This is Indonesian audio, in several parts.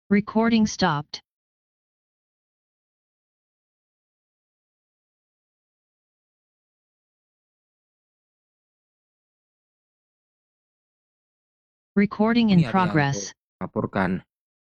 Recording stopped. Recording in Ini Arianto progress. laporkan.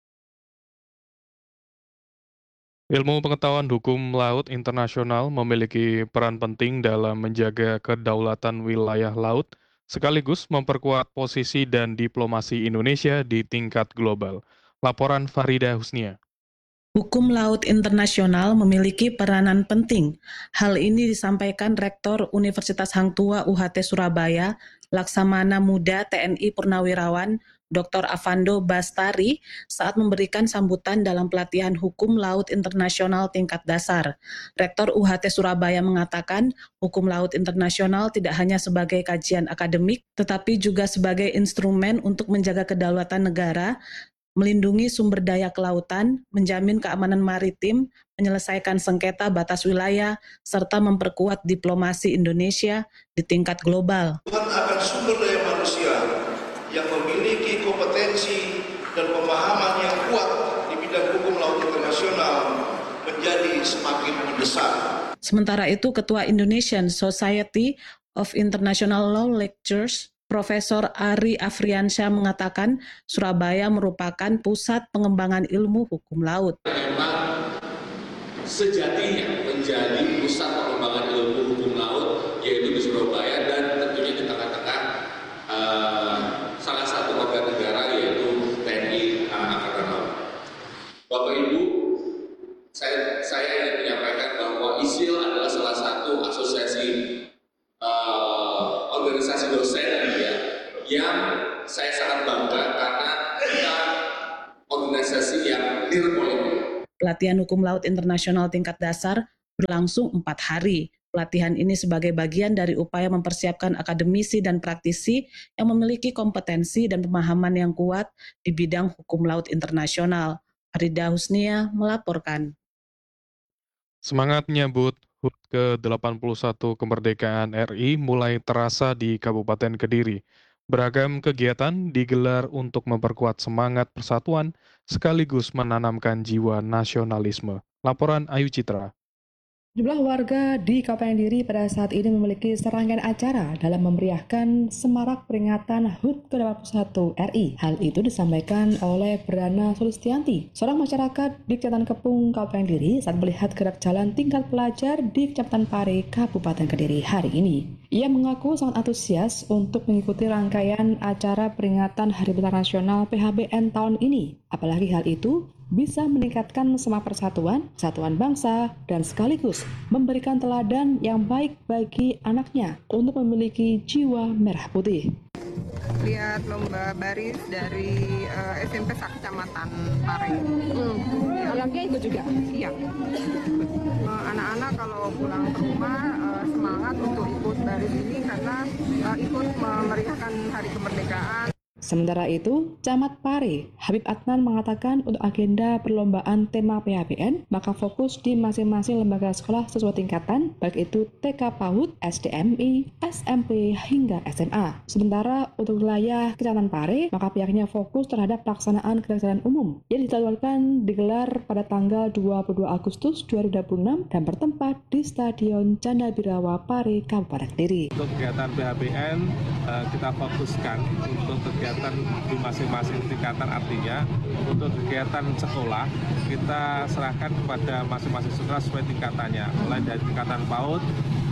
Ilmu pengetahuan hukum laut internasional memiliki peran penting dalam menjaga kedaulatan wilayah laut, sekaligus memperkuat posisi dan diplomasi Indonesia di tingkat global. Laporan Farida Husnia. Hukum laut internasional memiliki peranan penting. Hal ini disampaikan Rektor Universitas Hang Tuah UHT Surabaya, Laksamana Muda TNI Purnawirawan, Dr. Avando Bastari, saat memberikan sambutan dalam pelatihan hukum laut internasional tingkat dasar. Rektor UHT Surabaya mengatakan, hukum laut internasional tidak hanya sebagai kajian akademik, tetapi juga sebagai instrumen untuk menjaga kedaulatan negara, melindungi sumber daya kelautan, menjamin keamanan maritim, menyelesaikan sengketa batas wilayah, serta memperkuat diplomasi Indonesia di tingkat global. Tuhan akan sumber daya manusia yang memiliki kompetensi dan pemahaman yang kuat di bidang hukum laut internasional menjadi semakin mendesak. Sementara itu, Ketua Indonesian Society of International Law Lecturers, Profesor Ari Afriansyah mengatakan Surabaya merupakan pusat pengembangan ilmu hukum laut. Memang sejatinya menjadi pusat pengembangan ilmu hukum laut yaitu di Surabaya dan tentunya di tengah-tengah salah satu warga negara yaitu TNI Angkatan Laut. Bapak Ibu, saya ingin menyampaikan bahwa ISIL adalah salah satu asosiasi organisasi dosen yang saya sangat bangga karena kita organisasi yang nirpolitik. Pelatihan hukum laut internasional tingkat dasar berlangsung 4 hari. Pelatihan ini sebagai bagian dari upaya mempersiapkan akademisi dan praktisi yang memiliki kompetensi dan pemahaman yang kuat di bidang hukum laut internasional. Farida Husnia melaporkan. Semangat menyambut HUT ke-81 kemerdekaan RI mulai terasa di Kabupaten Kediri. Beragam kegiatan digelar untuk memperkuat semangat persatuan sekaligus menanamkan jiwa nasionalisme. Laporan Ayu Citra. Jumlah warga di Kabupaten Kediri pada saat ini memiliki serangkaian acara dalam memeriahkan semarak peringatan HUT ke-81 RI. Hal itu disampaikan oleh Brana Sulistianti, seorang masyarakat di Kecamatan Kepung, Kabupaten Kediri saat melihat gerak jalan tingkat pelajar di Kecamatan Pare, Kabupaten Kediri hari ini. Ia mengaku sangat antusias untuk mengikuti rangkaian acara peringatan Hari Besar Nasional PHBN tahun ini. Apalagi hal itu bisa meningkatkan semangat persatuan, kesatuan bangsa, dan sekaligus memberikan teladan yang baik bagi anaknya untuk memiliki jiwa merah putih. Lihat lomba baris dari SMP Kecamatan Pare. Anaknya ikut juga? Iya. Anak-anak kalau pulang ke rumah semangat untuk ikut baris ini karena ikut memeriahkan Hari Kemerdekaan. Sementara itu, Camat Pare, Habib Adnan mengatakan untuk agenda perlombaan tema PHBN, maka fokus di masing-masing lembaga sekolah sesuai tingkatan, baik itu TK PAUD, SDMI, SMP, hingga SMA. Sementara untuk wilayah Kecamatan Pare, maka pihaknya fokus terhadap pelaksanaan kegiatan umum yang dijadwalkan digelar pada tanggal 22 Agustus 2026 dan bertempat di Stadion Candabirawa Pare, Kabupaten Kediri. Untuk kegiatan PHBN, kita fokuskan untuk kegiatan di masing-masing tingkatan, artinya untuk kegiatan sekolah kita serahkan kepada masing-masing sekolah sesuai tingkatannya, mulai dari tingkatan PAUD,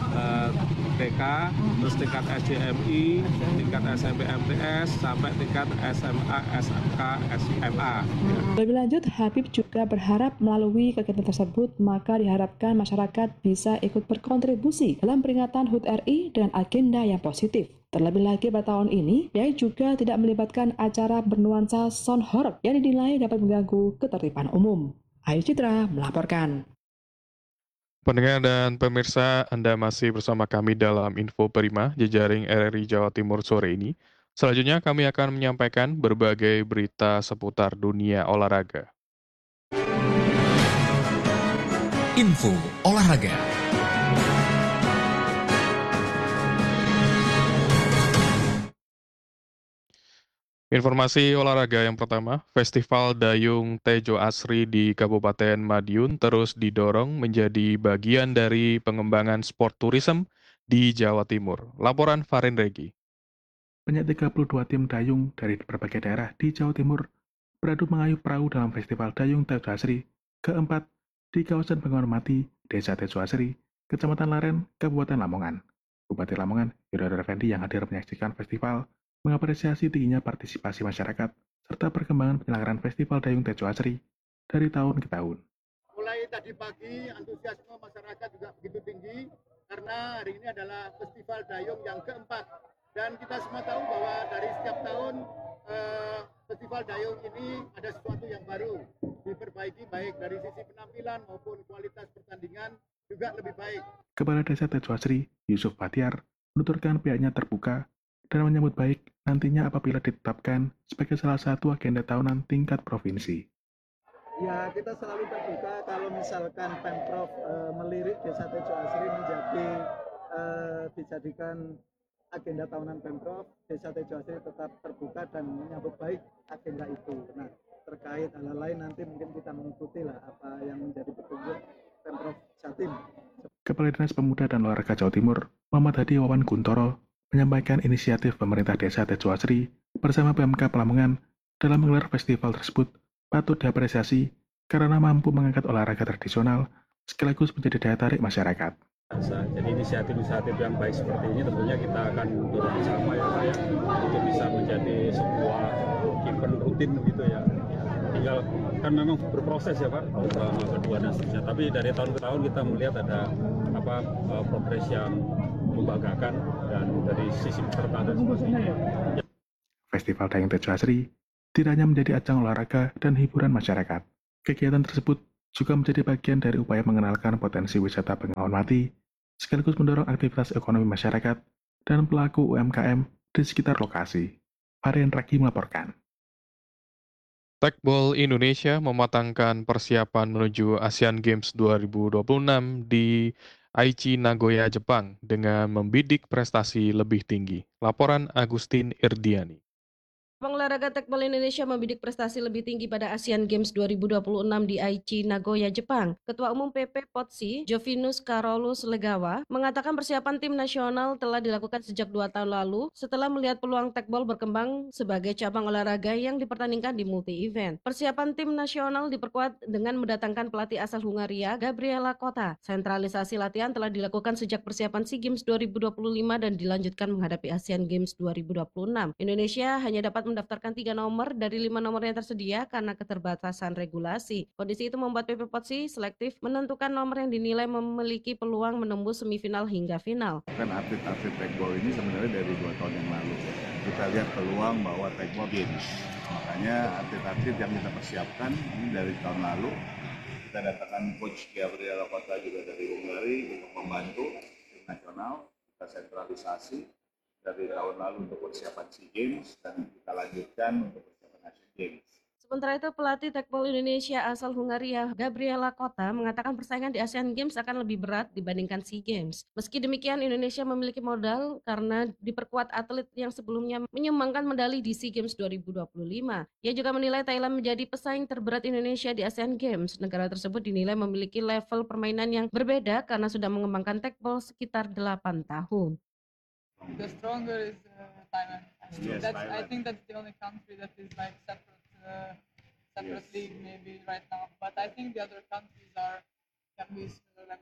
TK, terus tingkat SDMI, tingkat SMP MTS, sampai tingkat SMA, SMK, SMA. Lebih lanjut, Habib juga berharap melalui kegiatan tersebut, maka diharapkan masyarakat bisa ikut berkontribusi dalam peringatan HUT RI dengan agenda yang positif. Terlebih lagi pada tahun ini, yang juga tidak melibatkan acara bernuansa sound horror yang dinilai dapat mengganggu ketertiban umum. Ayu Citra melaporkan. Pendengar dan pemirsa, Anda masih bersama kami dalam Info Prima, jejaring RRI Jawa Timur sore ini. Selanjutnya kami akan menyampaikan berbagai berita seputar dunia olahraga. Info olahraga. Informasi olahraga yang pertama, Festival Dayung Tejo Asri di Kabupaten Madiun terus didorong menjadi bagian dari pengembangan sport tourism di Jawa Timur. Laporan Farin Regi. Banyak 32 tim dayung dari berbagai daerah di Jawa Timur beradu mengayuh perahu dalam Festival Dayung Tejo Asri keempat di kawasan Bengawan Mati, Desa Tejo Asri, Kecamatan Laren, Kabupaten Lamongan. Bupati Lamongan, Yudhoyono Effendi yang hadir menyaksikan festival, mengapresiasi tingginya partisipasi masyarakat serta perkembangan penyelenggaraan Festival Dayung Tejo Asri dari tahun ke tahun. Mulai tadi pagi, antusiasme masyarakat juga begitu tinggi karena hari ini adalah Festival Dayung yang keempat. Dan kita semua tahu bahwa dari setiap tahun Festival Dayung ini ada sesuatu yang baru, diperbaiki baik dari sisi penampilan maupun kualitas pertandingan juga lebih baik. Kepala Desa Tejo Asri, Yusuf Batiar, menuturkan pihaknya terbuka dan menyambut baik nantinya apabila ditetapkan sebagai salah satu agenda tahunan tingkat provinsi. Ya, kita selalu terbuka kalau misalkan Pemprov melirik Desa Tejo Asri menjadi dijadikan agenda tahunan Pemprov, Desa Tejo Asri tetap terbuka dan menyambut baik agenda itu. Nah, terkait hal lain nanti mungkin kita mengikuti lah apa yang menjadi petunjuk Pemprov Jatim. Kepala Dinas Pemuda dan Olahraga Jawa Timur, Muhammad Hadi Wawan Guntoro, menyampaikan inisiatif pemerintah Desa Tejo Asri bersama PMK Lamongan dalam menggelar festival tersebut patut diapresiasi karena mampu mengangkat olahraga tradisional sekaligus menjadi daya tarik masyarakat. Jadi inisiatif-inisiatif yang baik seperti ini tentunya kita akan dorong bersama ya Pak ya, untuk bisa menjadi sebuah event rutin gitu ya. Tinggal kan memang berproses ya Pak, tahun kedua dan seterusnya. Tapi dari tahun ke tahun kita melihat ada progres yang membanggakan dan dari sisi peserta dan sebagainya. Festival Dayung Tejo Asri tidak hanya menjadi ajang olahraga dan hiburan masyarakat. Kegiatan tersebut juga menjadi bagian dari upaya mengenalkan potensi wisata Bengawan Mati, sekaligus mendorong aktivitas ekonomi masyarakat dan pelaku UMKM di sekitar lokasi. Farin Ragi melaporkan. Tekbol Indonesia mematangkan persiapan menuju Asian Games 2026 di Aichi, Nagoya, Jepang dengan membidik prestasi lebih tinggi. Laporan Agustin Irdiani. Cabang olahraga tekbol Indonesia membidik prestasi lebih tinggi pada Asian Games 2026 di Aichi, Nagoya, Jepang. Ketua Umum PP POTSI, Jovinus Karolus Legawa, mengatakan persiapan tim nasional telah dilakukan sejak 2 tahun lalu setelah melihat peluang tekbol berkembang sebagai cabang olahraga yang dipertandingkan di multi-event. Persiapan tim nasional diperkuat dengan mendatangkan pelatih asal Hungaria, Gabriela Kota. Sentralisasi latihan telah dilakukan sejak persiapan SEA Games 2025 dan dilanjutkan menghadapi Asian Games 2026. Indonesia hanya dapat mendaftarkan 3 nomor dari 5 nomor yang tersedia karena keterbatasan regulasi. Kondisi itu membuat PP POTSI selektif menentukan nomor yang dinilai memiliki peluang menembus semifinal hingga final. Kan atlet-atlet tekbol ini sebenarnya dari 2 tahun yang lalu kita lihat peluang bahwa tekbol games. Makanya atlet-atlet yang kita persiapkan ini dari tahun lalu. Kita datangkan coach Gabriela Kota juga dari Hungaria untuk membantu tim nasional. Kita sentralisasi dari tahun lalu untuk persiapan SEA Games dan kita lanjutkan untuk persiapan Asian Games. Sementara itu, pelatih tekbol Indonesia asal Hungaria, Gabriela Kota, mengatakan persaingan di Asian Games akan lebih berat dibandingkan SEA Games. Meski demikian, Indonesia memiliki modal karena diperkuat atlet yang sebelumnya menyumbangkan medali di SEA Games 2025. Ia juga menilai Thailand menjadi pesaing terberat Indonesia di Asian Games. Negara tersebut dinilai memiliki level permainan yang berbeda karena sudah mengembangkan tekbol sekitar 8 tahun. The stronger is Thailand. Yes, Thailand. I think that's the only country that is like separate Yes. league maybe right now. But I think the other countries can be like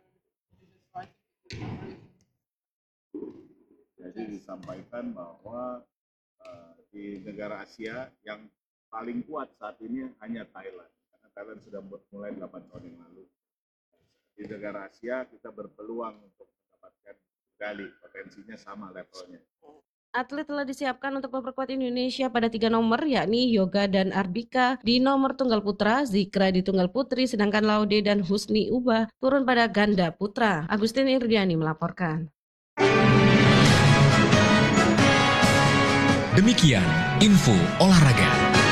Jadi disampaikan bahwa di negara Asia yang paling kuat saat ini hanya Thailand. Karena Thailand sudah mulai 8 tahun yang lalu. Di negara Asia kita berpeluang untuk mendapatkan medali, potensinya sama levelnya. Atlet telah disiapkan untuk memperkuat Indonesia pada 3 nomor, yakni Yoga dan Arbika di nomor tunggal putra, Zikra di tunggal putri, sedangkan Laude dan Husni Ubah turun pada ganda putra. Agustin Irdiani melaporkan. Demikian info olahraga.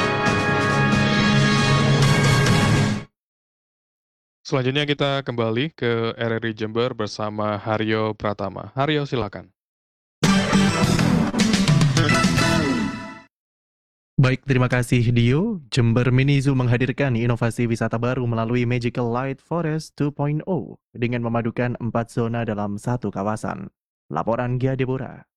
Selanjutnya kita kembali ke RRI Jember bersama Haryo Pratama. Haryo, silakan. Baik, terima kasih Dio. Jember Mini Zoo menghadirkan inovasi wisata baru melalui Magical Light Forest 2.0 dengan memadukan 4 zona dalam satu kawasan. Laporan Gia Deborah.